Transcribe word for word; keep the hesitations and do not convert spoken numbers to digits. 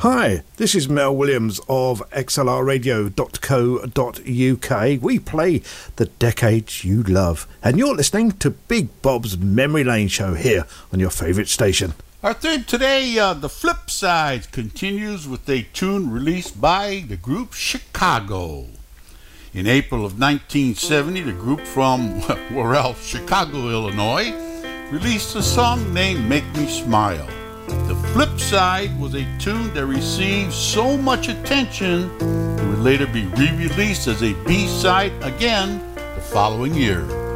Hi, this is Mel Williams of X L R radio dot co dot U K. We play the decades you love, and you're listening to Big Bob's Memory Lane show here on your favourite station. Our theme today, uh, The Flip Side, continues with a tune released by the group Chicago. In April of nineteen seventy, the group from, well, Chicago, Illinois, released a song named Make Me Smile. The Flip Side was a tune that received so much attention it would later be re-released as a B-side again the following year.